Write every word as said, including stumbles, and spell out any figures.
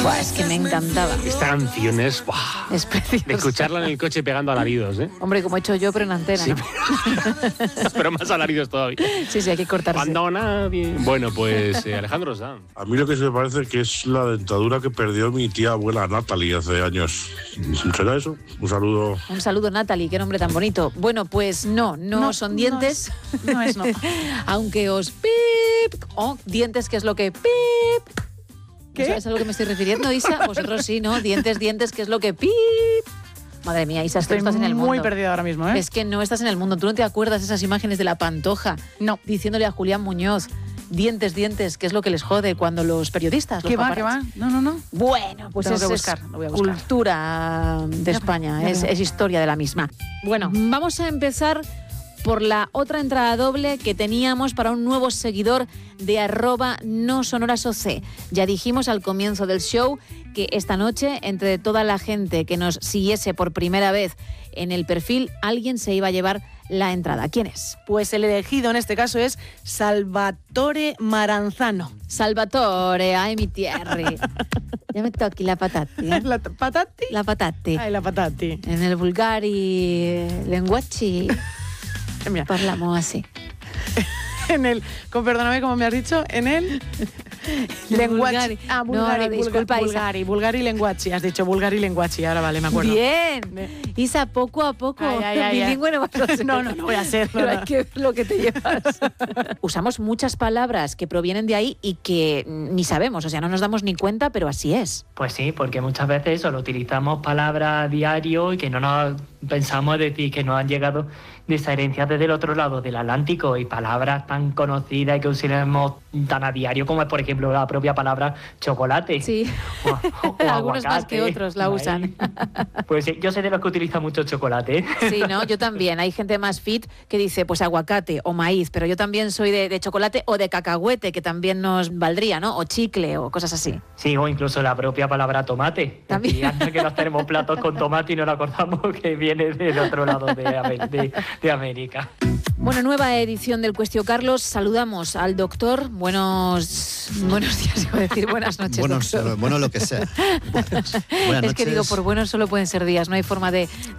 Buah, es que me encantaba. Esta canción es, ¡buah! Es preciosa. De escucharla en el coche pegando alaridos, ¿eh? Hombre, como he hecho yo, pero en antena, Sí, ¿no? pero, pero más alaridos todavía. Sí, sí, hay que cortarse. Cuando nadie... Bueno, pues eh, Alejandro Sanz. A mí lo que se me parece que es la dentadura que perdió mi tía abuela Natalie hace años. ¿Será eso? Un saludo. Un saludo, Natalie, qué nombre tan bonito. Bueno, pues no, no, No, son no dientes. es- no es, no. Aunque os pip... Oh, dientes, que es lo que pip... ¿Qué? ¿Sabes a lo que me estoy refiriendo, Isa? Vosotros sí, ¿no? Dientes, dientes, que es lo que pip... Madre mía, Isa, es que Estoy no estás en el mundo. muy perdida ahora mismo, ¿eh? Es que no estás en el mundo. ¿Tú no te acuerdas de esas imágenes de la Pantoja? No. Diciéndole a Julián Muñoz, dientes, dientes, que es lo que les jode cuando los periodistas, los ¿Qué va, paparazzi- qué va? No, no, no. Bueno, pues Tengo es, que buscar, es lo voy a buscar. cultura de Ya España, veo, ya es, veo. es historia de la misma. Bueno, vamos a empezar por la otra entrada doble que teníamos para un nuevo seguidor de arroba no sonorasoc. Ya dijimos al comienzo del show que esta noche, entre toda la gente que nos siguiese por primera vez en el perfil, alguien se iba a llevar la entrada. ¿Quién es? Pues el elegido en este caso es Salvatore Maranzano. Salvatore, ay mi tierri. Ya me toqui la patati. ¿eh? ¿La t- patati? La patati. Ay, la patati. En el vulgari lenguaci Mira, parliamo así. en el, con, perdóname, como me has dicho, en el lenguachi. Bulgari. Ah, No, Bulgari, no, Bulga- disculpa, Isa. Bulgari, Bulgari lenguachi. Has dicho Bulgari lenguachi, ahora vale, me acuerdo. Bien. Bien. Isa, poco a poco. Ay, ay, ay, bilingüe no vas a ser. No, no, no voy a ser, Pero no, hay no. que ver lo que te llevas. Usamos muchas palabras que provienen de ahí y que ni sabemos, o sea, no nos damos ni cuenta, pero así es. Pues sí, porque muchas veces solo utilizamos palabras a diario y que no nos pensamos decir que nos han llegado de esa herencia desde el otro lado del Atlántico, y palabras tan conocidas y que usamos tan a diario como es, por ejemplo, la propia palabra chocolate. Sí. O- o Algunos más aguacate. que otros la usan. Pues sí, yo soy de los que utiliza mucho chocolate. ¿eh? Sí, ¿no? Yo también. Hay gente más fit que dice, pues aguacate o maíz, pero yo también soy de, de chocolate o de cacahuete, que también nos valdría, ¿no? O chicle o cosas así. Sí, o incluso la propia palabra tomate. También. Y anda que nos tenemos platos con tomate y no nos acordamos que viene del otro lado de, Amer- de- de América. Bueno, nueva edición del Cuestio Carlos. Saludamos al doctor. Buenos, buenos días, iba a decir buenas noches, Bueno, doctor. bueno, lo que sea. Buenas Es que digo, noches. por buenos solo pueden ser días, no hay forma de,